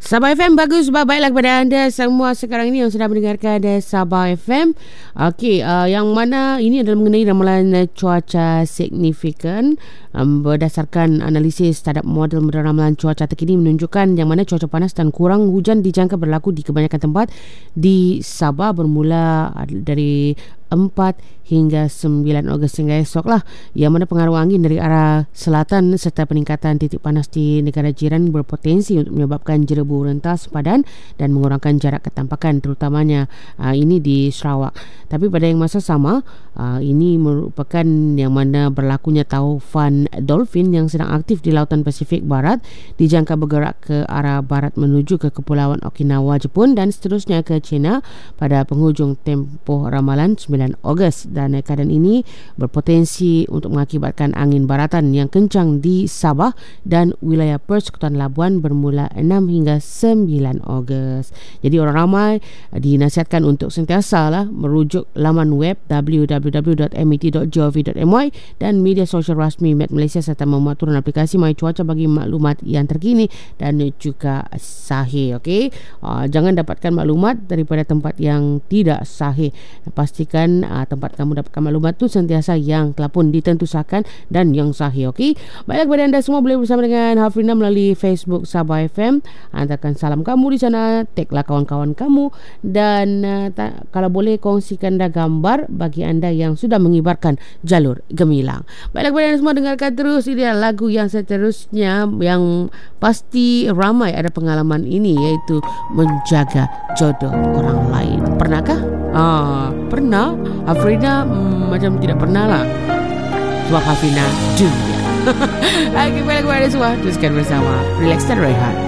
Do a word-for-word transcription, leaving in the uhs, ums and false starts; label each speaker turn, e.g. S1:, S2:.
S1: Sabah F M, bagus, baiklah kepada anda semua sekarang ini yang sedang mendengarkan Sabah F M. Okey, uh, yang mana ini adalah mengenai ramalan cuaca signifikan um, berdasarkan analisis terhadap model ramalan cuaca terkini menunjukkan yang mana cuaca panas dan kurang hujan dijangka berlaku di kebanyakan tempat di Sabah bermula dari empat hingga sembilan Ogos hingga esok lah, yang mana pengaruh angin dari arah selatan serta peningkatan titik panas di negara jiran berpotensi untuk menyebabkan jerebu rentas padan dan mengurangkan jarak ketampakan, terutamanya uh, ini di Sarawak. Tapi pada yang masa sama, uh, ini merupakan yang mana berlakunya taufan dolphin yang sedang aktif di lautan Pasifik Barat dijangka bergerak ke arah barat menuju ke Kepulauan Okinawa, Jepun dan seterusnya ke China pada penghujung tempoh ramalan sembilan Ogos, dan keadaan ini berpotensi untuk mengakibatkan angin baratan yang kencang di Sabah dan wilayah Persekutuan Labuan bermula enam hingga sembilan Ogos. Jadi orang ramai dinasihatkan untuk sentiasa lah merujuk laman web w w w dot m e t dot gov dot m y dan media sosial rasmi Met Malaysia serta memuat turun aplikasi My Cuaca bagi maklumat yang terkini dan juga sahih. Okey, uh, jangan dapatkan maklumat daripada tempat yang tidak sahih. Pastikan Uh, tempat kamu dapatkan maklumat tu sentiasa yang telah pun ditentusakan dan yang sahih. Okey, baiklah kepada anda semua, boleh bersama dengan Hafrina melalui Facebook Sabah F M. Hantarkan salam kamu di sana, taglah kawan-kawan kamu dan uh, ta- kalau boleh kongsikan dah gambar bagi anda yang sudah mengibarkan jalur gemilang. Baiklah kepada anda semua, dengarkan terus ini lagu yang seterusnya yang pasti ramai ada pengalaman ini, iaitu menjaga jodoh orang lain. Pernahkah? Ah, pernah. Hafrina hmm, macam tidak pernah lah. Sebab Hafrina dunia. Lagi balik kepada semua, teruskan bersama Relax dan Rehat.